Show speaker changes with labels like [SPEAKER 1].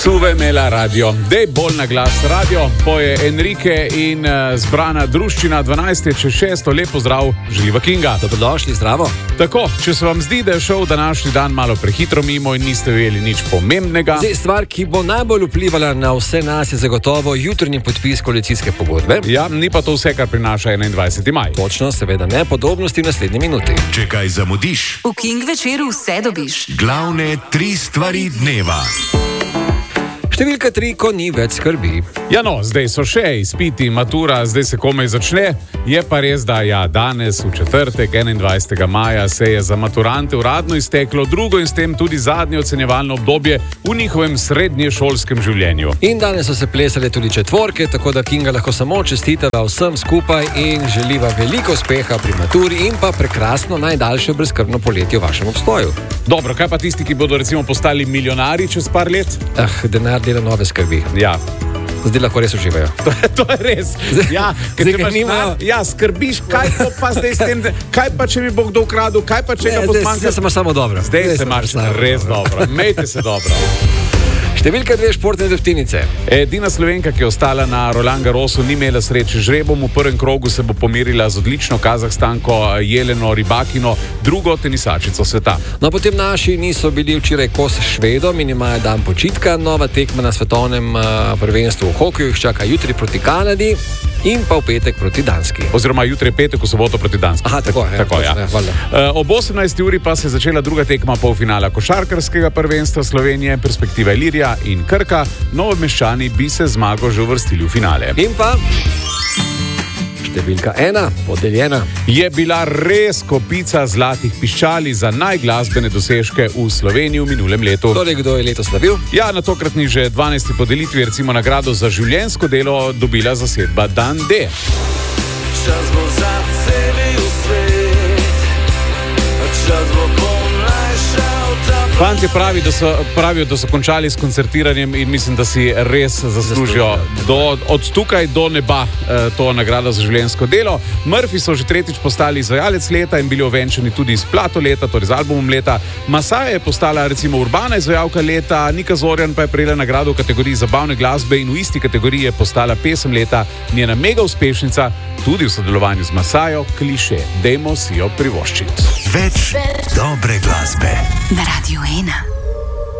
[SPEAKER 1] Suve Mela radio, dej bolj na glas radio, poje Enrique in zbrana druščina 12:06, lep pozdrav, želiva Kinga.
[SPEAKER 2] Dobrodošli, zdravo.
[SPEAKER 1] Tako, če se vam zdi, da je šel današnji dan malo prehitro mimo in niste ujeli nič pomembnega.
[SPEAKER 2] Zdaj, stvar, ki bo najbolj vplivala na vse nas, je zagotovo jutrnji podpis koalicijske pogodbe.
[SPEAKER 1] Ja, ni pa to vse, kar prinaša 21. maj.
[SPEAKER 2] Točno, seveda ne, podrobnosti v naslednji minuti.
[SPEAKER 3] Če kaj zamudiš,
[SPEAKER 4] v King večeru vse dobiš.
[SPEAKER 3] Glavne 3 stvari dneva.
[SPEAKER 2] Številka 3, ko ni več skrbi.
[SPEAKER 1] Ja no, zdaj so še izpiti, matura, zdaj se komaj začne. Je pa res, da danes, v četrtek, 21. maja, se je za maturante uradno izteklo drugo in s tem tudi zadnje ocenjevalno obdobje v njihovem srednješolskem življenju.
[SPEAKER 2] In danes so se plesale tudi četvorke, tako da Kinga lahko samo čestitava vsem skupaj in želiva veliko uspeha pri maturi in pa prekrasno najdaljše brezskrbno poletje v vašem obstoju.
[SPEAKER 1] Dobro, kaj pa tisti, ki bodo recimo postali milijonari čez par let?
[SPEAKER 2] Denar dela nove skrbi.
[SPEAKER 1] Ja.
[SPEAKER 2] Zdaj lahko res uživajo.
[SPEAKER 1] To je res. Ja, skrbiš, kaj pa zdaj s tem, kaj pa če mi bo kdo ukradel, kaj pa če ga bo zmanjkalo.
[SPEAKER 2] Zdaj se imaš samo dobro.
[SPEAKER 1] Zdaj se imaš res dobro. Imejte se dobro.
[SPEAKER 2] Številka 2, športne drhtinice.
[SPEAKER 1] Edina Slovenka, ki je ostala na Roland Garrosu, ni imela sreče z žrebom. V prvem krogu se bo pomerila z odlično Kazahstanko Jeleno Rybakino, drugo tenisačico sveta.
[SPEAKER 2] No, potem naši niso bili včeraj kos Švedom in imajo dan počitka. Nova tekma na svetovnem prvenstvu v hokeju jih čaka jutri proti Kanadi in pa v petek proti Danski.
[SPEAKER 1] Oziroma jutri petek, v soboto proti Danski.
[SPEAKER 2] Aha, tako je.
[SPEAKER 1] Ob 18. uri pa se je začela druga tekma polfinala košarkarskega prvenstva Slovenije, perspektiva Ilirija in Krka. Novomeščani bi se zmago že uvrstili v finale.
[SPEAKER 2] In pa številka 1, podeljena.
[SPEAKER 1] Je bila res kopica zlatih piščali za najglasbene dosežke v Sloveniji v minulem letu.
[SPEAKER 2] Torej, kdo je letos slavil?
[SPEAKER 1] Ja, na tokratni že 12. podelitvi recimo nagrado za življenjsko delo dobila zasedba Dan D. Čas bo za cel svet, čas bo Fantje pravijo, da so končali s koncertiranjem in mislim, da si res zaslužijo od tukaj do neba to nagrado za življenjsko delo. Murphy so že tretjič postali izvajalec leta in bili ovenčani tudi s plato leta, torej z albumom leta. Masaja je postala recimo urbana izvajalka leta, Nika Zorjan pa je prejela nagrado v kategoriji zabavne glasbe in v isti kategoriji je postala pesem leta. Njena mega uspešnica, tudi v sodelovanju z Masajo, Kliše. Dajmo si jo privoščiti.
[SPEAKER 3] Več dobre glasbe
[SPEAKER 4] na Radio 1.